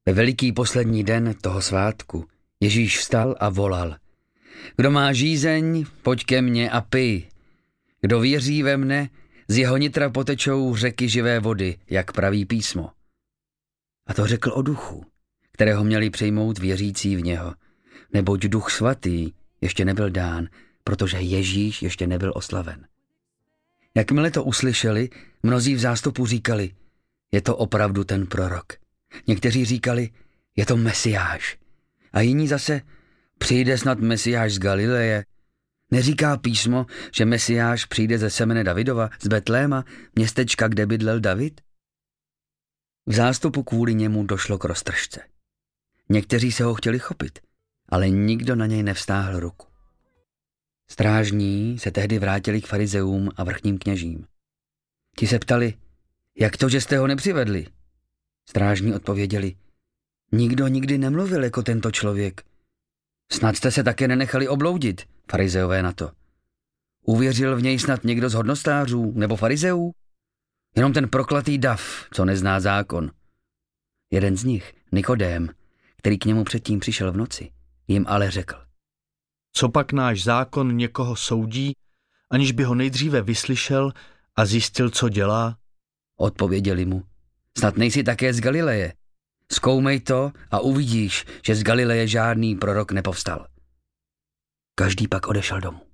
Ve veliký poslední den toho svátku Ježíš vstal a volal: Kdo má žízeň, pojď ke mně a pij. Kdo věří ve mne, z jeho nitra potečou řeky živé vody, jak praví písmo. A to řekl o duchu, kterého měli přijmout věřící v něho, neboť Duch svatý ještě nebyl dán, protože Ježíš ještě nebyl oslaven. Jakmile to uslyšeli, mnozí v zástupu říkali: Je to opravdu ten prorok. Někteří říkali: Je to Mesiáš. A jiní zase: Přijde snad Mesiáš z Galileje. Neříká písmo, že Mesiáš přijde ze semene Davidova, z Betléma, městečka, kde bydlel David? V zástupu kvůli němu došlo k roztržce. Někteří se ho chtěli chopit, ale nikdo na něj nevstáhl ruku. Strážní se tehdy vrátili k farizeům a vrchním kněžím. Ti se ptali: Jak to, že jste ho nepřivedli? Strážní odpověděli: Nikdo nikdy nemluvil jako tento člověk. Snad jste se také nenechali obloudit, farizeové na to. Uvěřil v něj snad někdo z hodnostářů nebo farizeů? Jenom ten prokletý dav, co nezná zákon. Jeden z nich, Nikodém, který k němu předtím přišel v noci, jim ale řekl: Co pak náš zákon někoho soudí, aniž by ho nejdříve vyslyšel a zjistil, co dělá? Odpověděli mu: Snad nejsi také z Galileje. Zkoumej to a uvidíš, že z Galileje žádný prorok nepovstal. Každý pak odešel domů.